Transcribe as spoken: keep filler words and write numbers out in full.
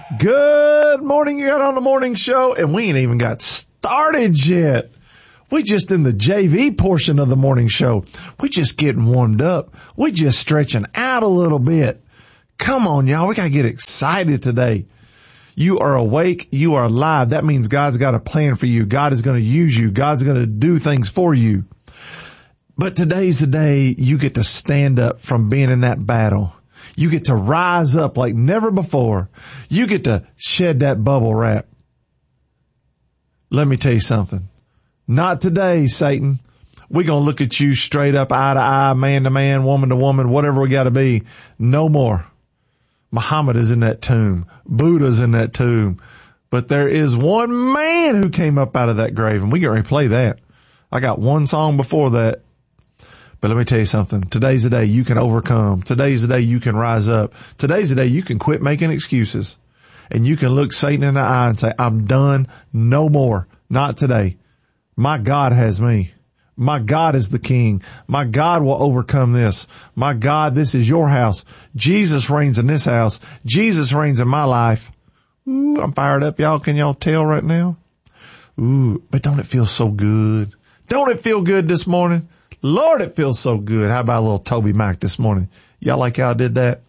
Good morning. You got on the morning show, and we ain't even got started yet. We just in the J V portion of the morning show. We just getting warmed up. We just stretching out a little bit. Come on, y'all. We got to get excited today. You are awake. You are alive. That means God's got a plan for you. God is going to use you. God's going to do things for you. But today's the day you get to stand up from being in that battle. You get to rise up like never before. You get to shed that bubble wrap. Let me tell you something. Not today, Satan. We're going to look at you straight up, eye to eye, man to man, woman to woman, whatever we got to be. No more. Muhammad is in that tomb. Buddha's in that tomb. But there is one man who came up out of that grave, and we can replay that. I got one song before that. But let me tell you something. Today's the day you can overcome. Today's the day you can rise up. Today's the day you can quit making excuses. And you can look Satan in the eye and say, I'm done. No more. Not today. My God has me. My God is the King. My God will overcome this. My God, this is your house. Jesus reigns in this house. Jesus reigns in my life. Ooh, I'm fired up, y'all. Can y'all tell right now? Ooh, but don't it feel so good? Don't it feel good this morning? Lord, it feels so good. How about a little Toby Mac this morning? Y'all like how I did that?